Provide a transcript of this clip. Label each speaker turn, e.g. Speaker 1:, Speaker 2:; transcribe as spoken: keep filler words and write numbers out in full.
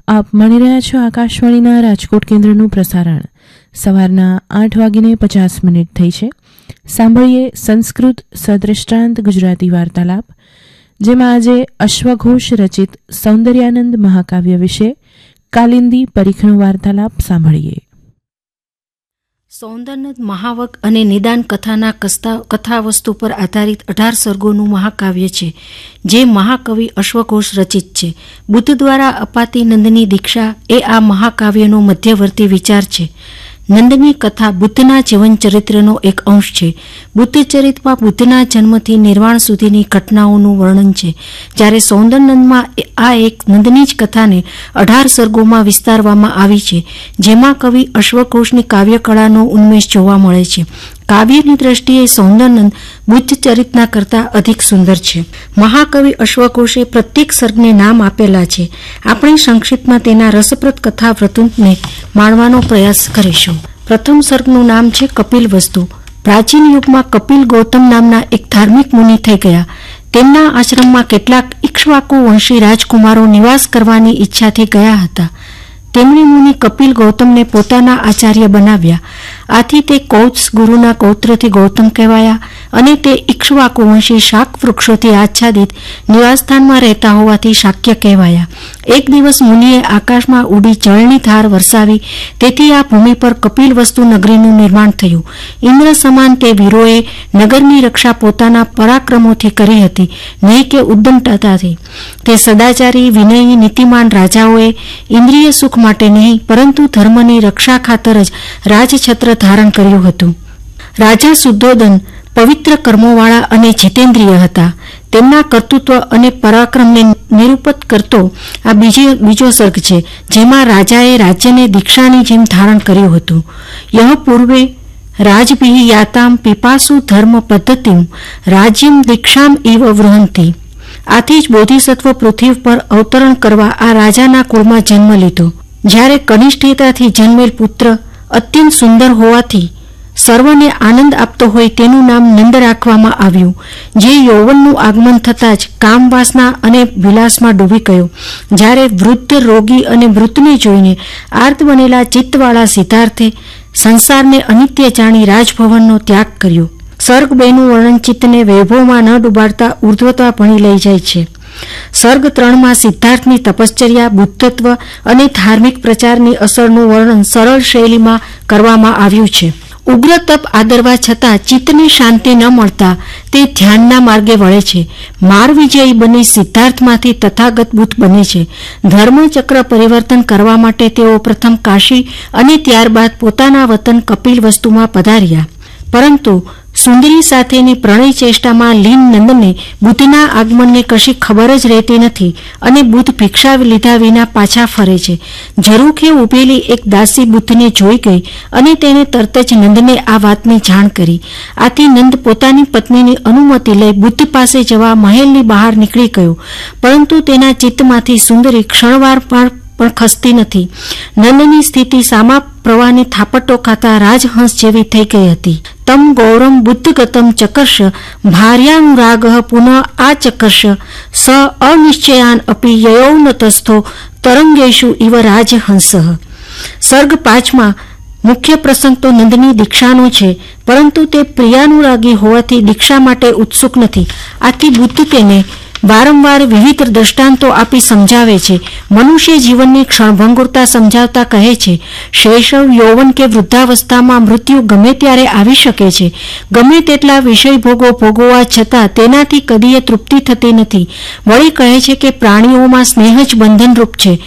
Speaker 1: આપ મળી રહ્યા છો આકાશવાણીના રાજકોટ કેન્દ્રનું પ્રસારણ. સવારના આઠ વાગીને પચાસ મિનિટ થઈ છે. સાંભળીએ સંસ્કૃત સદ્રષ્ટાંત ગુજરાતી વાર્તાલાપ, જેમાં આજે અશ્વઘોષ રચિત સૌંદર્યાનંદ મહાકાવ્ય વિશે કાલિંદી પરીખનો વાર્તાલાપ સાંભળીએ.
Speaker 2: સૌંદર્યનંદ મહાવગ અને નિદાન કથાના કથાવસ્તુ પર આધારિત અઢાર સર્ગોનું મહાકાવ્ય છે, જે મહાકવિ અશ્વઘોષ રચિત છે. બુદ્ધ દ્વારા અપાતી નંદની દીક્ષા એ આ મહાકાવ્યનો મધ્યવર્તી વિચાર છે. નંદની કથા બુદ્ધના જીવન ચરિત્રનો એક અંશ છે. બુદ્ધ ચરિત્રમાં બુદ્ધના જન્મથી નિર્વાણ સુધીની ઘટનાઓનું વર્ણન છે, જ્યારે સૌંદર્યનંદમાં આ એક નંદની જ કથાને અઢાર સર્ગોમાં વિસ્તારવામાં આવી છે, જેમાં કવિ અશ્વઘોષની કાવ્યકળાનો ઉન્મેષ જોવા મળે છે. કાવ્યની દ્રષ્ટિએ સૌંદર્યનંદ બુદ્ધ ચરિત્રના કરતાં અધિક સુંદર છે. મહાકવિ અશ્વઘોષે પ્રત્યેક સર્ગને નામ આપેલા છે. આપણે સંક્ષિપ્તમાં તેના રસપ્રદ કથા વૃત્તાંતને માણવાનો પ્રયાસ કરીશું. પ્રથમ સર્ગનું નામ છે કપિલ વસ્તુ. પ્રાચીન યુગમાં કપિલ ગૌતમ નામના એક ધાર્મિક મુનિ થઈ ગયા. તેમના આશ્રમમાં કેટલાક ઇક્ષ્વાકુ વંશી રાજકુમારો નિવાસ કરવાની ઈચ્છાથી ગયા હતા. તેમણે મુનિ કપિલ ગૌતમને પોતાના આચાર્ય બનાવ્યા. આથી તે કૌત્સ ગુરુના ગોત્રથી ગૌતમ કહેવાયા અને તે ઇક્ષ્વાકુ વંશી શાક વૃક્ષોથી આચ્છાદિત નિવાસસ્થાનમાં રહેતા હોવાથી શાક્ય કહેવાયા. એક દિવસ મુનિએ આકાશમાં ઉડી જળની ધાર વરસાવી, તેથી આ ભૂમિ પર કપિલ વસ્તુ નગરીનું નિર્માણ થયું. ઇન્દ્ર સમાન તે વીરોએ નગરની રક્ષા પોતાના પરાક્રમોથી કરી હતી, નહીં કે ઉદ્દંડતાથી. તે સદાચારી વિનયી નીતિમાન રાજાઓએ ઇન્દ્રિય સુખ માટે નહીં, પરંતુ ધર્મની રક્ષા ખાતર જ રાજછત્ર ધારણ કર્યું હતું. રાજા શુદ્ધોદન પવિત્ર કર્મોવાળા અને જીતેન્દ્રિય હતા. તેમના કર્તૃત્વ અને પરાક્રમને નિરૂપિત કરતો આ બીજો બીજો સર્ગ છે, જેમાં રાજાએ રાજ્યને દીક્ષાની જેમ ધારણ કર્યું હતું. યહ પૂર્વે રાજભિઃ યાતામ પીપાસુ ધર્મ પદ્ધતિમ રાજ્યમ દીક્ષામ ઇવ વૃહંતિ. આથી જ બોધિસત્વ પૃથ્વી પર અવતરણ કરવા આ રાજાના કુળમાં જન્મ લીધો. જ્યારે કનિષ્ઠતાથી જન્મેલ પુત્ર અત્યંત સુંદર હોવાથી સર્વને આનંદ આપતો હોય તેનું નામ નંદ રાખવામાં આવ્યું. જે યૌવનનું આગમન થતાં જ કામવાસના અને વિલાસમાં ડૂબી ગયો. જ્યારે વૃદ્ધ, રોગી અને મૃતને જોઈને આર્ત બનેલા ચિત્તવાળા સિદ્ધાર્થે સંસારને અનિત્ય જાણી રાજભવનનો ત્યાગ કર્યો. સર્ગ બેનું વર્ણન ચિત્તને વૈભવમાં ન ડૂબાડતા ઉર્ધ્વતા ભણી લઈ જાય છે. સર્ગ ત્રણમાં સિદ્ધાર્થની તપશ્ચર્યા, બુદ્ધત્વ અને ધાર્મિક પ્રચારની અસરનું વર્ણન સરળ શૈલીમાં કરવામાં આવ્યું છે. ઉગ્ર તપ આદરવા છતાં ચિત્તને શાંતિ ન મળતા તે ધ્યાનના માર્ગે વળે છે. માર વિજયી બની સિદ્ધાર્થમાંથી તથાગત બુદ્ધ બને છે. ધર્મચક્ર પરિવર્તન કરવા માટે તેઓ પ્રથમ કાશી અને ત્યારબાદ પોતાના વતન કપિલ વસ્તુમાં પધાર્યા. પરંતુ સુંદરી સાથેની પ્રણય ચેષ્ટામાં લીન નંદને બુદ્ધના આગમનને કશી ખબર જ રહેતી નથી અને બુદ્ધ ભિક્ષા લીધા વિના પાછા ફરે છે. ઝરૂખે ઉભેલી એક દાસી બુદ્ધને જોઈ ગઈ અને તેને તરત જ નંદને આ વાતની જાણ કરી. આથી નંદ પોતાની પત્નીની અનુમતિ લઈ બુદ્ધ પાસે જવા મહેલની બહાર નીકળી ગયો, પરંતુ તેના ચિત્તમાંથી સુંદરી ક્ષણવાર પણ પણ ખસતી નથી. નંદની સ્થિતિ સામા પ્રવાહની થાપટો ખાતા રાજહંસ જેવી થઈ ગઈ હતી. તમ ગૌરમ બુદ્ધગતમ ચકર્ષ ભાર્યાનુરાગ પુનઃ આ ચકર્ષ સ અનિશ્ચયાન અપી યયૌનતસ્થો તરંગેશુ ઇવ રાજહંસ. સર્ગ પાંચમાં મુખ્ય પ્રસંગ તો નંદની દીક્ષાનો છે, પરંતુ તે પ્રિયાનુરાગી હોવાથી દીક્ષા માટે ઉત્સુક નથી. આથી બુદ્ધ તેને વારંવાર વિવિધ દ્રષ્ટાંતો આપી સમજાવે છે. મનુષ્ય જીવનની ક્ષણભંગુરતા સમજાવતા કહે છે, શૈશવ, યૌવન કે વૃદ્ધાવસ્થામાં મૃત્યુ ગમે ત્યારે આવી શકે છે. ગમે તેટલા વિષય ભોગો ભોગવવા છતાં તેનાથી કદીએ તૃપ્તિ થતી નથી. વળી કહે છે કે પ્રાણીઓમાં સ્નેહ જ બંધનરૂપ છે.